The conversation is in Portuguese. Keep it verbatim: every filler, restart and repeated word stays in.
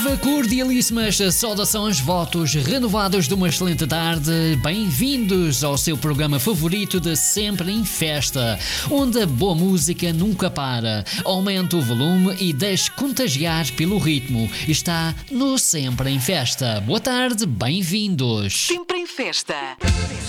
Viva cordialíssimas saudações, votos renovados de uma excelente tarde. Bem-vindos ao seu programa favorito de Sempre em Festa, onde a boa música nunca para. Aumente o volume e deixe contagiar pelo ritmo. Está no Sempre em Festa. Boa tarde, bem-vindos. Sempre em Festa.